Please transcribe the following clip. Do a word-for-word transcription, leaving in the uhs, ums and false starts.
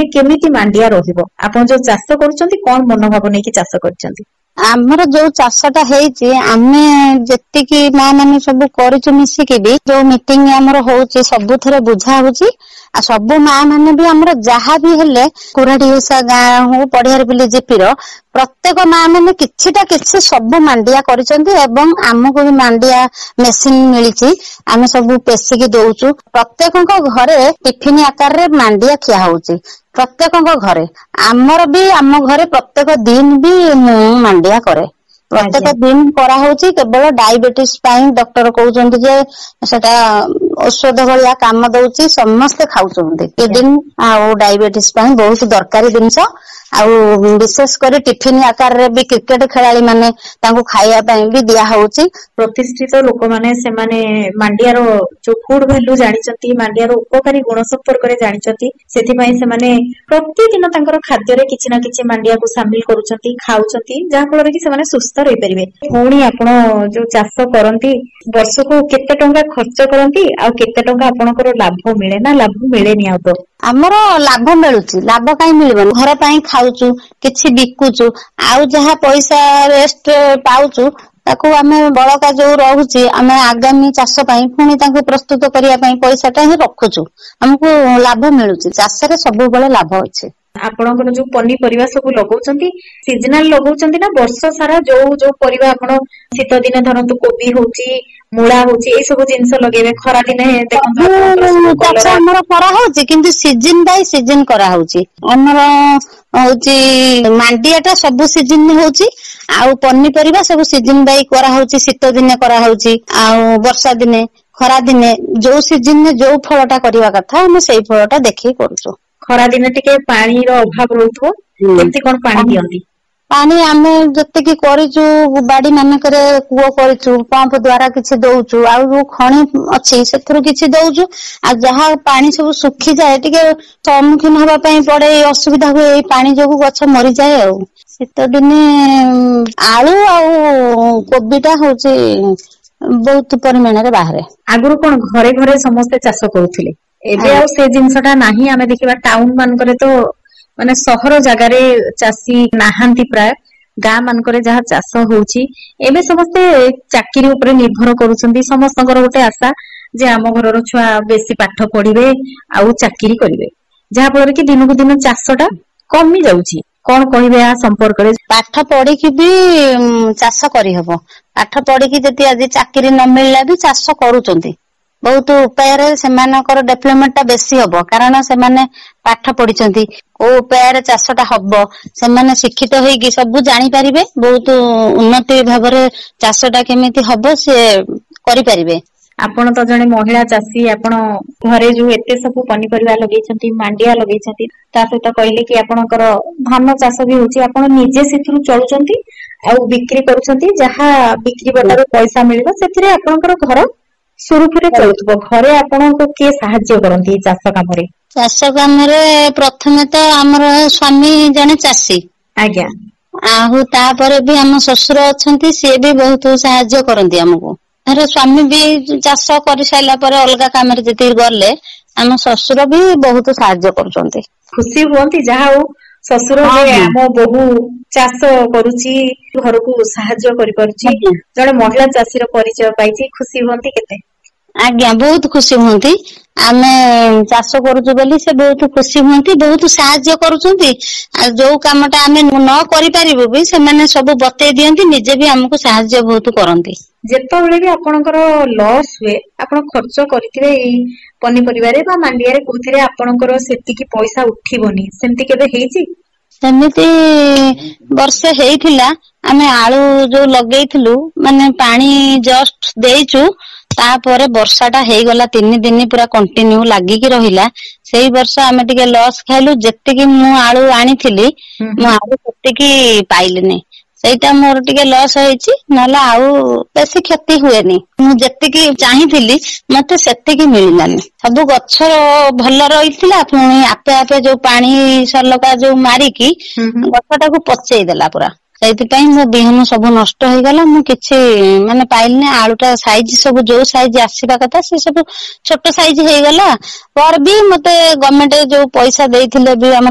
ଜମିରେ କେମିତି ମାଣ୍ଡିଆ ରହିବ? ଆପଣ ଯୋଉ ଚାଷ କରୁଛନ୍ତି କଣ ମନୋଭାବ ନେଇକି ଚାଷ କରିଛନ୍ତି? ଆମର ଯୋଉ ଚାଷଟା ହେଇଛି ଆମେ ଯେତିକି ମା ମାନେ ସବୁ କରୁଛୁ ମିଶିକି ବି ଯୋଉ ମିଟିଂ ଆମର ହଉଛି ସବୁଥିରେ ବୁଝା ହଉଛି। ଆଉ ସବୁ ମା ମାନେ ବି ଆମର ଯାହା ବି ହେଲେ କୁରାଢି ଓଷା ଗାଁ ହଉ ପଢିଆର ବୁଲି ଜିପିର ପ୍ରତ୍ୟେକ ମା ମାନେ କିଛିଟା କିଛି ସବୁ ମାଣ୍ଡିଆ କରିଛନ୍ତି ଏବଂ ଆମକୁ ବି ମାଣ୍ଡିଆ ମେସିନ ମିଳିଛି। ଆମେ ସବୁ ପେଶିକି ଦଉଛୁ। ପ୍ରତ୍ୟେକଙ୍କ ଘରେ ଟିଫିନ ଆକାରରେ ମାଣ୍ଡିଆ ଖିଆ ହଉଛି। ପ୍ରତ୍ୟେକଙ୍କ ଘରେ ଆମର ବି ଆମ ଘରେ ପ୍ରତ୍ୟେକ ଦିନ ବି ମୁଁ ମାଣ୍ଡିଆ କରେ। ଆଜ୍ଞା ପ୍ରତ୍ୟେକ ଦିନ କରାହଉଛି କେବଳ ଡାଇବେଟିସ ପାଇଁ ଡକ୍ଟର କହୁଛନ୍ତି ଯେ ସେଟା ଔଷଧ ଭଳିଆ କାମ ଦଉଛି ସମସ୍ତେ ଖାଉଛନ୍ତି। ଆଜ୍ଞା କିଡନୀ ଆଉ ଡାଇବେଟିସ ପାଇଁ ବହୁତ ଦରକାରୀ ଜିନିଷ। ଆଉ ବିଶେଷ କରି ଟିଫିନ ଆକାରରେ ବି କ୍ରିକେଟ ଖେଳାଳି ମାନେ ତାଙ୍କୁ ଖାଇବା ପାଇଁ ବି ଦିଆ ହଉଛି। ପ୍ରତିଷ୍ଠିତ ଲୋକମାନେ ସେମାନେ ମାଣ୍ଡିଆର ଯୋଉ ଫୁଡ ଭାଲ୍ୟୁ ଜାଣିଛନ୍ତି, ମାଣ୍ଡିଆର ଉପକାରୀ ଗୁଣ ସମ୍ପର୍କରେ ଜାଣିଛନ୍ତି। ସେଥିପାଇଁ ସେମାନେ ପ୍ରତିଦିନ ତାଙ୍କର ଖାଦ୍ୟରେ କିଛି ନା କିଛି ମାଣ୍ଡିଆକୁ ସାମିଲ କରୁଛନ୍ତି, ଖାଉଛନ୍ତି, ଯାହା ଫଳରେ କି ସେମାନେ ସୁସ୍ଥ ରହିପାରିବେ। ପୁଣି ଆପଣ ଯୋଉ ଚାଷ କରନ୍ତି ବର୍ଷକୁ କେତେ ଟଙ୍କା ଖର୍ଚ୍ଚ କରନ୍ତି ଆଉ କେତେ ଟଙ୍କା ଆପଣଙ୍କର ଲାଭ ମିଳେ ନା ଲାଭ ମିଳେନି ଆଦୌ? ଆମର ଲାଭ ମିଳୁଛି। ଲାଭ କାହିଁ ମିଳିବନି? ଘର ପାଇଁ ଖାଉଛୁ, କିଛି ବିକୁଛୁ, ଆଉ ଯାହା ପଇସା ରେଷ୍ଟ ପାଉଛୁ ତାକୁ ଆମେ ବଳକା ଯୋଉ ରହୁଛି ଆମେ ଆଗାମୀ ଚାଷ ପାଇଁ ପୁଣି ତାଙ୍କୁ ପ୍ରସ୍ତୁତ କରିବା ପାଇଁ ପଇସା ଟା ହିଁ ରଖୁଛୁ। ଆମକୁ ଲାଭ ମିଳୁଛି। ଚାଷରେ ସବୁବେଳେ ଲାଭ ଅଛି। ଆପଣଙ୍କର ଯୋଉ ପନିପରିବା ସବୁ ଲଗଉଛନ୍ତି ସିଜନାଲ ଲଗଉଛନ୍ତି ନା ବର୍ଷ ସାରା ଯୋଉ ଯୋଉ ପରିବା ଆପଣ ଶୀତ ଦିନେ ଧରନ୍ତୁ କୋବି ହଉଛି, ମୂଳା ହଉଛି, ଏଇ ସବୁ ଜିନିଷ ଲଗେଇବେ। ଖରା ଦିନେ ଦେଖନ୍ତୁ ଆପଣଙ୍କର ସବୁ ସବୁ ଚାଷ କଲରା। ଆମର କରାହଉଛି କିନ୍ତୁ ସିଜନ ବାଇ ସିଜନ କରାହଉଛି। ଆମର ହଉଛି ମାଣ୍ଡିଆ ଟା ସବୁ ସିଜନ ହଉଛି। ଆଉ ପନିପରିବା ସବୁ ସିଜନ ବାଇ କରାହଉଛି। ଶୀତ ଦିନେ କରାହଉଛି ଆଉ ବର୍ଷା ଦିନେ, ଖରା ଦିନେ ଯୋଉ ସିଜନରେ ଯୋଉ ଫଳ ଟା କରିବା କଥା ଆମେ ସେଇ ଫଳ ଟା ଦେଖିକି କରୁଛୁ। ଖରା ଦିନେ ଟିକେ ପାଣିର ଅଭାବ ରହୁଥିବ, ହୁଁ। କେମିତି କଣ ପାଣି ଦିଅନ୍ତି? ପାଣି ଆମେ ଯେତିକି କରିଛୁ ବାଡି ମାନଙ୍କରେ କୂଅ କରିଛୁ, ପମ୍ପ ଦ୍ଵାରା କିଛି ଦଉଛୁ, ଆଉ ଯୋଉ ଖଣି ଅଛି ସେଥିରୁ କିଛି ଦଉଛୁ। ଆଉ ଯାହା ପାଣି ସବୁ ଶୁଖିଯାଏ ଟିକେ ସମ୍ମୁଖୀନ ହବା ପାଇଁ ପଡେ, ଅସୁବିଧା ହୁଏ ଏଇ ପାଣି ଯୋଗୁ ଗଛ ମରିଯାଏ ଆଉ। ଶୀତ ଦିନେ ଆଳୁ ଆଉ କୋବି ଟା ହଉଛି ବହୁତ ପରିମାଣରେ ବାହାରେ। ଆଗରୁ କଣ ଘରେ ଘରେ ସମସ୍ତେ ଚାଷ କରୁଥିଲେ, ଏବେ ଆଉ ସେ ଜିନିଷ ଟା ନାହିଁ। ଆମେ ଦେଖିବା ଟାଉନ ମାନଙ୍କରେ ତ ମାନେ ସହର ଜାଗାରେ ଚାଷୀ ନାହାନ୍ତି ପ୍ରାୟ। ଗାଁ ମାନଙ୍କରେ ଯାହା ଚାଷ ହଉଛି ଏବେ ସମସ୍ତେ ଚାକିରି ଉପରେ ନିର୍ଭର କରୁଛନ୍ତି। ସମସ୍ତଙ୍କର ଗୋଟେ ଆଶା ଯେ ଆମ ଘରର ଛୁଆ ବେଶୀ ପାଠ ପଢିବେ ଆଉ ଚାକିରି କରିବେ। ଯାହା ଫଳରେ କି ଦିନକୁ ଦିନ ଚାଷ ଟା କମି ଯାଉଛି। କଣ କହିବେ ଆ ସମ୍ପର୍କରେ? ପାଠ ପଢିକି ବି ଚାଷ କରିହବ। ପାଠ ପଢିକି ଯଦି ଆଜି ଚାକିରି ନ ମିଳିଲା ବି ଚାଷ କରୁଛନ୍ତି। ବହୁତ ଉପାୟରେ ସେମାନଙ୍କର ଡେଭଲପମେଣ୍ଟ ଟା ବେଶୀ ହବ, କାରଣ ସେମାନେ ପାଠ ପଢିଛନ୍ତି। କୋଉ ଉପାୟରେ ଚାଷ ଟା ହବ ସେମାନେ ଶିକ୍ଷିତ ହେଇକି ସବୁ ଜାଣିପାରିବେ। ବହୁତ ଉନ୍ନତି ଭାବରେ ଚାଷ ଟା କେମିତି ହବ ସେ କରିପାରିବେ। ଆପଣ ତ ଜଣେ ମହିଳା ଚାଷୀ, ଆପଣ ଘରେ ଯୋଉ ଏତେ ସବୁ ପନିପରିବା ଲଗେଇଛନ୍ତି, ମାଣ୍ଡିଆ ଲଗେଇଛନ୍ତି, ତା ସହିତ କହିଲେ କି ଆପଣଙ୍କର ଧାନ ଚାଷ ବି ହଉଛି, ଆପଣ ନିଜେ ସେଥିରୁ ଚଳୁଛନ୍ତି ଆଉ ବିକ୍ରି କରୁଛନ୍ତି। ଯାହା ବିକ୍ରି ବଟାରୁ ପଇସା ମିଳିବ ସେଥିରେ ଆପଣଙ୍କର ଘର ସୁରୁଖୁରୁରେ ଚଳୁଥିବ। ଘରେ ଆପଣଙ୍କୁ କିଏ ସାହାଯ୍ୟ କରନ୍ତି ଏଇ ଚାଷ କାମରେ? ଚାଷ କାମରେ ପ୍ରଥମେ ତ ଆମର ସ୍ଵାମୀ ଜଣେ ଚାଷୀ। ଆଜ୍ଞା। ଆଉ ତାପରେ ବି ଆମ ଶ୍ୱଶୁର ଅଛନ୍ତି, ସିଏ ବି ବହୁତ ସାହାଯ୍ୟ କରନ୍ତି ଆମକୁ। ଧର ସ୍ଵାମୀ ବି ଚାଷ କରିସାରିଲା ପରେ ଅଲଗା କାମରେ ଯେତିକି ଗଲେ ଆମ ଶ୍ୱଶୁର ବି ବହୁତ ସାହାଯ୍ୟ କରୁଛନ୍ତି। ଖୁସି ହୁଅନ୍ତି ଯାହା ହଉ ଶ୍ୱଶୁର ହଁ ଯେ ହଁ ଆମ ବୋହୂ ଚାଷ କରୁଛି, ଘରକୁ ସାହାଯ୍ୟ କରିପାରୁଛି, ଆଜ୍ଞା ଜଣେ ମହିଳା ଚାଷୀର ପରିଚୟ ପାଇଛି, ଖୁସି ହୁଅନ୍ତି କେତେ? ଆଜ୍ଞା ବହୁତ ଖୁସି ହୁଅନ୍ତି। ଆମେ ଚାଷ କରୁଛୁ ବୋଲି ସେ ବହୁତ ଖୁସି ହୁଅନ୍ତି, ବହୁତ ସାହାଯ୍ୟ କରୁଛନ୍ତି। ଆଉ ଯୋଉ କାମ ଟା ଆମେ ନ କରିପାରିବୁ ବି ସେମାନେ ସବୁ ବତେଇ ଦିଅନ୍ତି, ନିଜେ ବି ଆମକୁ ସାହାଯ୍ୟ ବହୁତ କରନ୍ତି। ଯେତେବେଳେ ବି ଆପଣଙ୍କର ଲସ୍ ହୁଏ, ଆପଣ ଖର୍ଚ୍ଚ କରିଥିବେ ଏଇ ପନିପରିବାରେ ବା ମାଣ୍ଡିଆରେ, କୋଉଥିରେ ଆପଣଙ୍କର ସେତିକି ପଇସା ଉଠିବନି, ସେମିତି କେବେ ହେଇଛି? ସେମିତି ବର୍ଷେ ହେଇଥିଲା। ଆମେ ଆଳୁ ଯୋଉ ଲଗେଇଥିଲୁ ମାନେ ପାଣି ଜଷ୍ଟ ଦେଇଛୁ ତାପରେ ବର୍ଷା ଟା ହେଇଗଲା, ତିନି ଦିନ ପୁରା କଣ୍ଟିନ୍ୟୁ ଲାଗିକି ରହିଲା। ସେଇ ବର୍ଷ ଆମେ ଟିକେ ଲସ୍ ଖାଇଲୁ, ଯେତିକି ମୁଁ ଆଳୁ ଆଣିଥିଲି ହୁଁ ମୁଁ ହୁଁ। ଆଳୁ ସେତିକି ପାଇଲିନି। ସେଇଟା ମୋର ଟିକେ ଲସ୍ ହେଇଛି, ନହେଲେ ଆଉ ବେଶୀ କ୍ଷତି ହୁଏନି। ମୁଁ ଯେତିକି ଚାହିଁଥିଲି ମତେ ସେତିକି ମିଳିଲାନି। ସବୁ ଗଛ ଭଲ ରହିଥିଲା, ପୁଣି ଆପେ ଆପେ ଯୋଉ ପାଣି ସଲକା ଯୋଉ ମାରିକି ହୁଁ ହୁଁ। ଗଛ ଟାକୁ ପଚେଇ ଦେଲା ପୁରା। ସେଇଥିପାଇଁ ମୋ ବିହନ ସବୁ ନଷ୍ଟ ହେଇଗଲା, ମୁଁ କିଛି ମାନେ ପାଇଲିନି। ଆଳୁ ଟା ସାଇଜ ସବୁ ଯୋଉ ସାଇଜ ଆସିବା କଥା ସେ ସବୁ ଛୋଟ ସାଇଜ ହେଇଗଲା। ପରେ ବି ମତେ ଗଭର୍ଣମେଣ୍ଟ ଯୋଉ ପଇସା ଦେଇଥିଲେ ବି ଆମ